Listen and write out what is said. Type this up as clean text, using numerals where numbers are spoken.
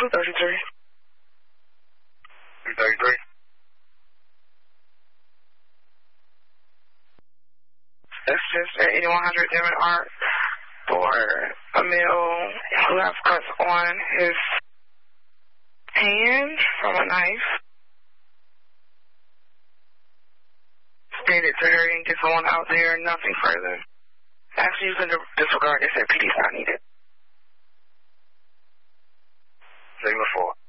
233. 233. That's just at 8100 Devon Art for a male who has cuts on his hand from a knife. Stated to hurry and get someone out there, nothing further. Actually, you can disregard this at PD is not needed. Sigma 4.